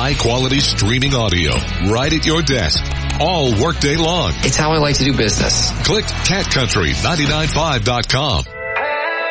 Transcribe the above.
high-quality streaming audio right at your desk, all workday long. It's how I like to do business. Click CatCountry995.com.